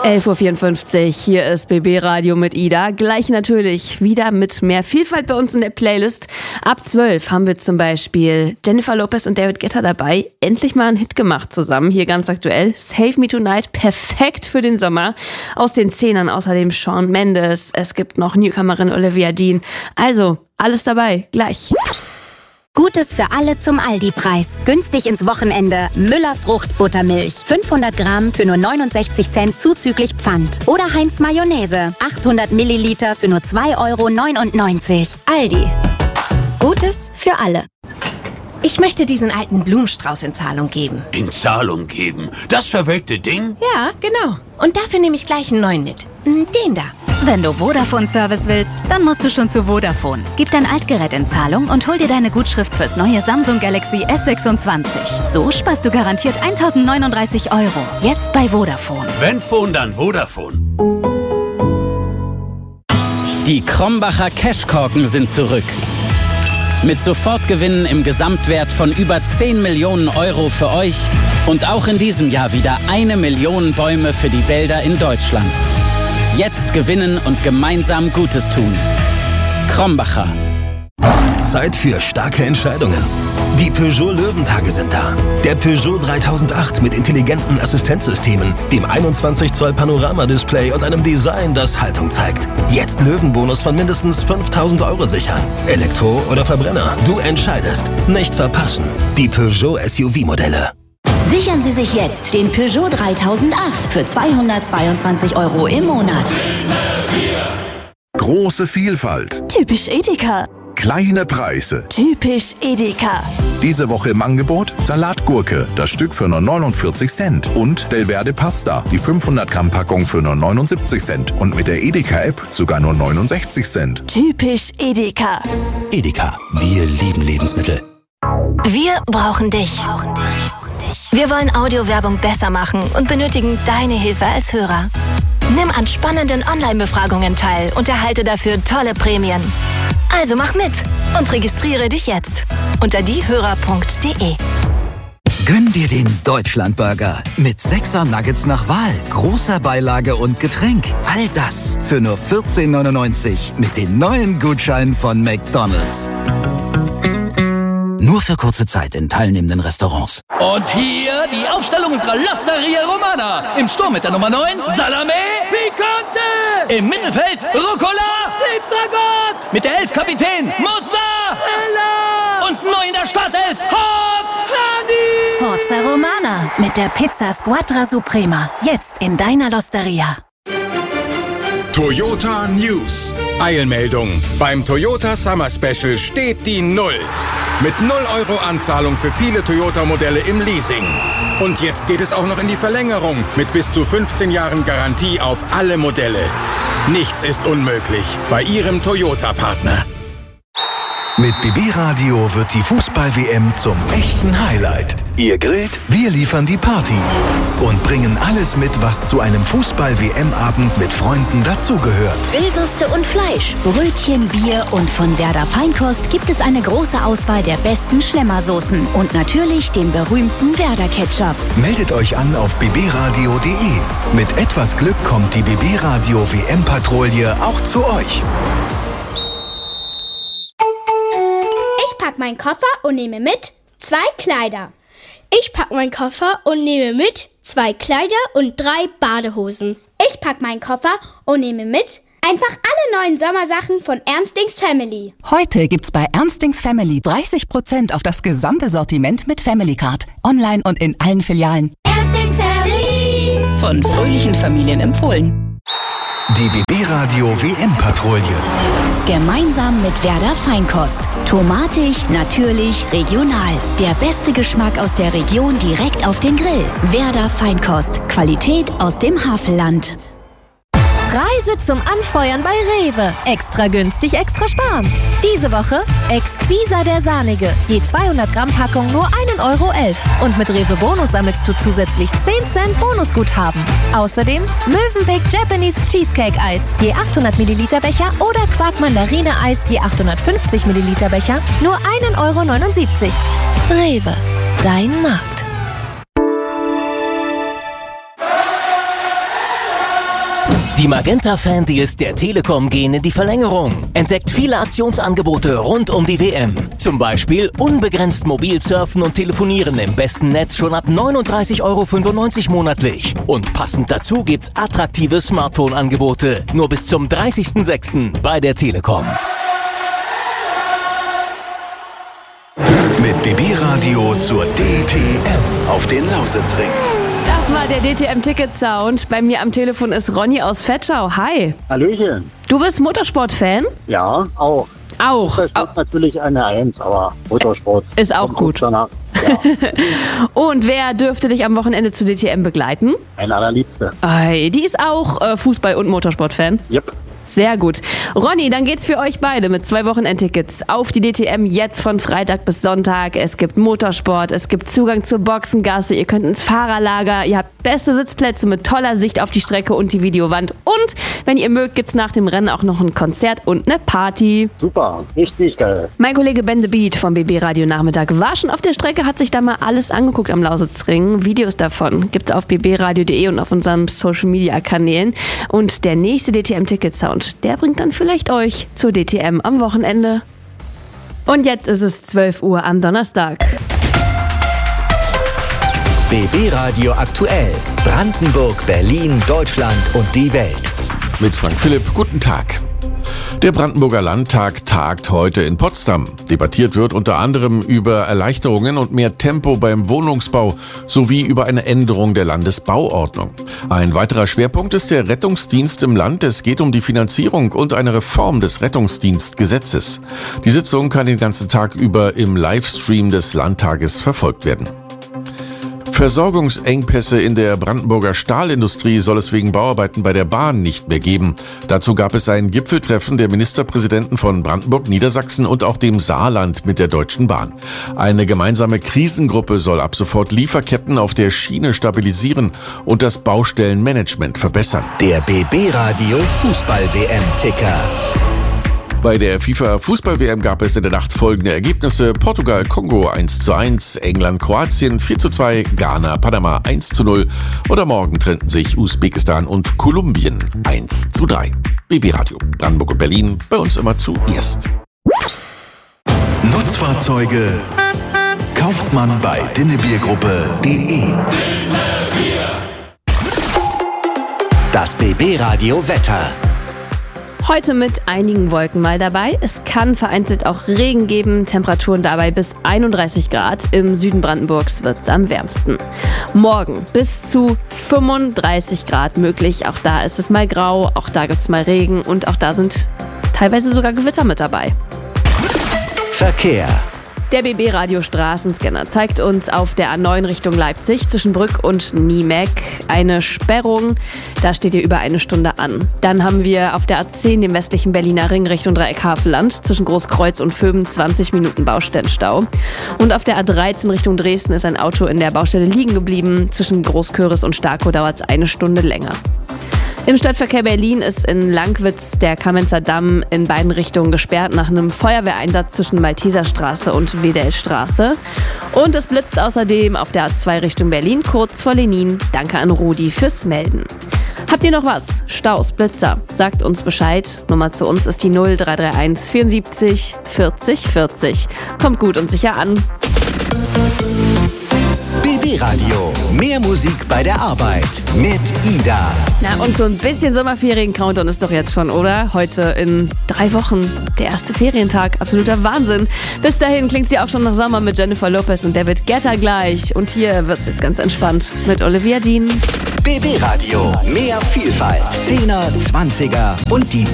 11.54 Uhr, hier ist BB Radio mit Ida. Gleich natürlich wieder mit mehr Vielfalt bei uns in der Playlist. Ab 12 haben wir zum Beispiel Jennifer Lopez und David Guetta dabei. Endlich mal einen Hit gemacht zusammen, hier ganz aktuell. Save Me Tonight, perfekt für den Sommer. Aus den Zehnern außerdem Shawn Mendes. Es gibt noch Newcomerin Olivia Dean. Also, alles dabei, gleich. Gutes für alle zum Aldi-Preis. Günstig ins Wochenende. Müller Fruchtbuttermilch. 500 Gramm für nur 69 Cent zuzüglich Pfand. Oder Heinz Mayonnaise. 800 Milliliter für nur 2,99 €. Aldi. Gutes für alle. Ich möchte diesen alten Blumenstrauß in Zahlung geben. In Zahlung geben? Das verwelkte Ding? Ja, genau. Und dafür nehme ich gleich einen neuen mit. Den da. Wenn du Vodafone-Service willst, dann musst du schon zu Vodafone. Gib dein Altgerät in Zahlung und hol dir deine Gutschrift fürs neue Samsung Galaxy S26. So sparst du garantiert 1.039 €. Jetzt bei Vodafone. Wenn Phone, dann Vodafone. Die Krombacher Cashkorken sind zurück. Mit Sofortgewinnen im Gesamtwert von über 10 Millionen € für euch und auch in diesem Jahr wieder 1 Million Bäume für die Wälder in Deutschland. Jetzt gewinnen und gemeinsam Gutes tun. Krombacher. Zeit für starke Entscheidungen. Die Peugeot Löwentage sind da. Der Peugeot 3008 mit intelligenten Assistenzsystemen, dem 21 Zoll Panoramadisplay und einem Design, das Haltung zeigt. Jetzt Löwenbonus von mindestens 5.000 € sichern. Elektro oder Verbrenner, du entscheidest. Nicht verpassen. Die Peugeot SUV-Modelle. Sichern Sie sich jetzt den Peugeot 3008 für 222 € im Monat. Große Vielfalt. Typisch Edeka. Kleine Preise. Typisch Edeka. Diese Woche im Angebot Salatgurke, das Stück für nur 49 Cent. Und Delverde Pasta, die 500 Gramm Packung für nur 79 Cent. Und mit der Edeka-App sogar nur 69 Cent. Typisch Edeka. Edeka, wir lieben Lebensmittel. Wir brauchen dich. Wir wollen Audiowerbung besser machen und benötigen deine Hilfe als Hörer. Nimm an spannenden Online-Befragungen teil und erhalte dafür tolle Prämien. Also mach mit und registriere dich jetzt unter diehörer.de. Gönn dir den Deutschlandburger mit 6er Nuggets nach Wahl, großer Beilage und Getränk. All das für nur 14,99 € mit den neuen Gutscheinen von McDonald's. Nur für kurze Zeit in teilnehmenden Restaurants. Und hier die Aufstellung unserer L'Osteria Romana. Im Sturm mit der Nummer 9, Salame Picante. Im Mittelfeld, Rucola Pizzagott. Mit der 11 Kapitän, Mozzarella. Und neu in der Startelf, Hot Honey. Forza Romana mit der Pizza Squadra Suprema. Jetzt in deiner L'Osteria. Toyota News. Eilmeldung. Beim Toyota Summer Special steht die 0. Mit 0 € Anzahlung für viele Toyota-Modelle im Leasing. Und jetzt geht es auch noch in die Verlängerung mit bis zu 15 Jahren Garantie auf alle Modelle. Nichts ist unmöglich bei Ihrem Toyota-Partner. Mit BB Radio wird die Fußball-WM zum echten Highlight. Ihr grillt, wir liefern die Party und bringen alles mit, was zu einem Fußball-WM-Abend mit Freunden dazugehört. Grillwürste und Fleisch, Brötchen, Bier und von Werder Feinkost gibt es eine große Auswahl der besten Schlemmersoßen und natürlich den berühmten Werder Ketchup. Meldet euch an auf bbradio.de. Mit etwas Glück kommt die BB Radio WM-Patrouille auch zu euch. Ich pack meinen Koffer und nehme mit 2 Kleider. Ich pack meinen Koffer und nehme mit 2 Kleider und 3 Badehosen. Ich pack meinen Koffer und nehme mit einfach alle neuen Sommersachen von Ernstings Family. Heute gibt's bei Ernstings Family 30% auf das gesamte Sortiment mit Family Card. Online und in allen Filialen. Ernstings Family. Von fröhlichen Familien empfohlen. Die BB Radio WM-Patrouille. Gemeinsam mit Werder Feinkost. Tomatig, natürlich, regional. Der beste Geschmack aus der Region direkt auf den Grill. Werder Feinkost. Qualität aus dem Havelland. Preise zum Anfeuern bei Rewe. Extra günstig, extra sparen. Diese Woche Exquisa der Sahnige. Je 200 Gramm Packung nur 1,11 €. Und mit Rewe Bonus sammelst du zusätzlich 10 Cent Bonusguthaben. Außerdem Mövenpick Japanese Cheesecake Eis. Je 800 Milliliter Becher oder Quark Mandarine Eis je 850 Milliliter Becher nur 1,79 €. Rewe. Dein Markt. Die Magenta-Fan-Deals der Telekom gehen in die Verlängerung. Entdeckt viele Aktionsangebote rund um die WM. Zum Beispiel unbegrenzt mobil surfen und telefonieren im besten Netz schon ab 39,95 € monatlich. Und passend dazu gibt's attraktive Smartphone-Angebote. Nur bis zum 30.06. bei der Telekom. Mit BB Radio zur DTM auf den Lausitzring. Das war der DTM-Ticket-Sound. Bei mir am Telefon ist Ronny aus Vetschau. Hi. Hallöchen. Du bist Motorsport-Fan? Ja, auch. Auch? Motorsport natürlich eine 1, aber Motorsport ist auch gut. Danach. Ja. Und wer dürfte dich am Wochenende zu DTM begleiten? Eine allerliebste. Die ist auch Fußball- und Motorsport-Fan? Yep. Sehr gut. Ronny, dann geht's für euch beide mit 2 Wochenendtickets auf die DTM jetzt von Freitag bis Sonntag. Es gibt Motorsport, es gibt Zugang zur Boxengasse, ihr könnt ins Fahrerlager, ihr habt beste Sitzplätze mit toller Sicht auf die Strecke und die Videowand. Und wenn ihr mögt, gibt's nach dem Rennen auch noch ein Konzert und eine Party. Super, richtig geil. Mein Kollege Ben the Beat vom BB Radio Nachmittag war schon auf der Strecke, hat sich da mal alles angeguckt am Lausitzring. Videos davon gibt's auf bbradio.de und auf unseren Social-Media-Kanälen. Und der nächste DTM-Ticket-Sound, der bringt dann vielleicht euch zur DTM am Wochenende. Und jetzt ist es 12 Uhr am Donnerstag. BB Radio aktuell. Brandenburg, Berlin, Deutschland und die Welt. Mit Frank Philipp, guten Tag. Der Brandenburger Landtag tagt heute in Potsdam. Debattiert wird unter anderem über Erleichterungen und mehr Tempo beim Wohnungsbau sowie über eine Änderung der Landesbauordnung. Ein weiterer Schwerpunkt ist der Rettungsdienst im Land. Es geht um die Finanzierung und eine Reform des Rettungsdienstgesetzes. Die Sitzung kann den ganzen Tag über im Livestream des Landtages verfolgt werden. Versorgungsengpässe in der Brandenburger Stahlindustrie soll es wegen Bauarbeiten bei der Bahn nicht mehr geben. Dazu gab es ein Gipfeltreffen der Ministerpräsidenten von Brandenburg, Niedersachsen und auch dem Saarland mit der Deutschen Bahn. Eine gemeinsame Krisengruppe soll ab sofort Lieferketten auf der Schiene stabilisieren und das Baustellenmanagement verbessern. Der BB Radio Fußball-WM-Ticker. Bei der FIFA-Fußball-WM gab es in der Nacht folgende Ergebnisse: Portugal-Kongo 1:1, England-Kroatien 4:2, Ghana-Panama 1:0 oder morgen trennten sich Usbekistan und Kolumbien 1:3. BB Radio, Brandenburg und Berlin, bei uns immer zuerst. Nutzfahrzeuge kauft man bei dinnebiergruppe.de. Das BB Radio Wetter. Heute mit einigen Wolken mal dabei. Es kann vereinzelt auch Regen geben. Temperaturen dabei bis 31 Grad. Im Süden Brandenburgs wird es am wärmsten. Morgen bis zu 35 Grad möglich. Auch da ist es mal grau. Auch da gibt es mal Regen. Und auch da sind teilweise sogar Gewitter mit dabei. Verkehr. Der BB-Radio Straßenscanner zeigt uns auf der A9 Richtung Leipzig zwischen Brück und Niemek eine Sperrung. Da steht ihr über eine Stunde an. Dann haben wir auf der A10 den westlichen Berliner Ring Richtung Dreieck Havelland zwischen Großkreuz und Vöben 20 Minuten Baustellenstau. Und auf der A13 Richtung Dresden ist ein Auto in der Baustelle liegen geblieben. Zwischen Großköris und Starkow dauert es eine Stunde länger. Im Stadtverkehr Berlin ist in Langwitz der Kamenzer Damm in beiden Richtungen gesperrt nach einem Feuerwehreinsatz zwischen Malteserstraße und Wedelstraße. Und es blitzt außerdem auf der A2 Richtung Berlin kurz vor Lenin. Danke an Rudi fürs Melden. Habt ihr noch was? Staus, Blitzer? Sagt uns Bescheid. Nummer zu uns ist die 0331 74 40 40. Kommt gut und sicher an. BB Radio. Mehr Musik bei der Arbeit mit Ida. Na, und so ein bisschen Sommerferien-Countdown ist doch jetzt schon, oder? Heute in 3 Wochen. Der erste Ferientag. Absoluter Wahnsinn. Bis dahin klingt sie auch schon nach Sommer mit Jennifer Lopez und David Guetta gleich. Und hier wird's jetzt ganz entspannt mit Olivia Dean. BB Radio. Mehr Vielfalt. 10er, 20er und die